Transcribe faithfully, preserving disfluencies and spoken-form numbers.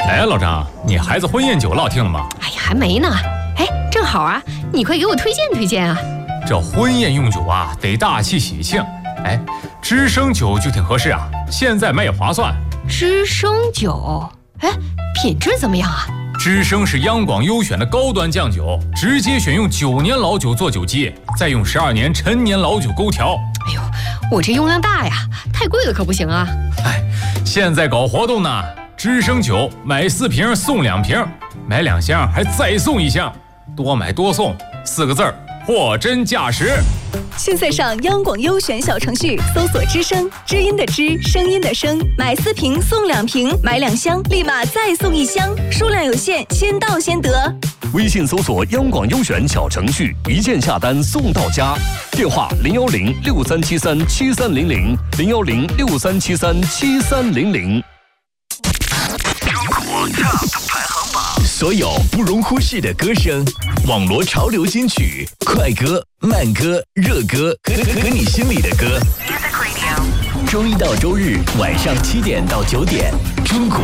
哎，老张，你孩子婚宴酒落听了吗？ 哎呀，还没呢。哎，正好啊，你快给我推荐推荐啊。 这婚宴用酒啊，得大气喜庆。哎，知生酒就挺合适啊，现在卖也划算。 知生酒，哎，品质怎么样啊？ 知生是央广优选的高端酱酒，直接选用九年老酒做酒基，再用十二年陈年老酒勾调。 哎呦，我这用量大呀，太贵了可不行啊。 哎，现在搞活动呢，知生酒买四瓶送两瓶，买两箱还再送一箱，多买多送，四个字儿，货真价实。 现在上央广优选小程序搜索知声，知音的知，声音的声，买四瓶送两瓶，买两箱立马再送一箱，数量有限，先到先得。 微信搜索央广优选小程序，一键下单送到家。电话零幺零六三七三七三零零零幺零六三七三七三零零。 排行榜，所有不容忽视的歌声，网罗潮流金曲、快歌、慢歌、热歌和和你心里的歌。周一到周日晚上七点到九点，中国